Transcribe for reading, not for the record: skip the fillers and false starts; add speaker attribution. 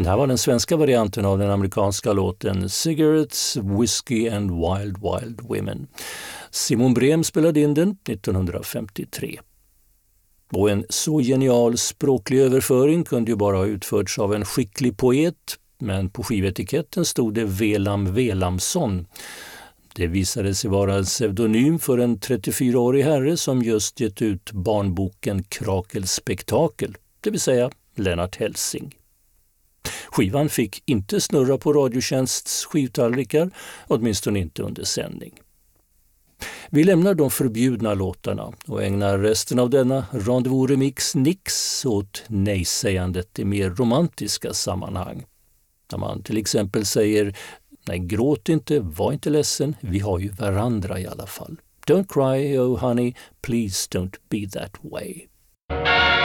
Speaker 1: Det här var den svenska varianten av den amerikanska låten Cigarettes, Whiskey and Wild Wild Women. Simon Brem spelade in den 1953. Och en så genial språklig överföring kunde ju bara ha utförts av en skicklig poet, men på skivetiketten stod det Velam Velamsson. Det visade sig vara en pseudonym för en 34-årig herre som just gett ut barnboken Krakelspektakel, det vill säga Lennart Hellsing. Skivan fick inte snurra på Radiotjänsts skivtallrikar, åtminstone inte under sändning. Vi lämnar de förbjudna låtarna och ägnar resten av denna Rendezvous-remix Nix åt nej-sägandet i mer romantiska sammanhang. När man till exempel säger nej, gråt inte, var inte ledsen, vi har ju varandra i alla fall. Don't cry, oh honey, please don't be that way.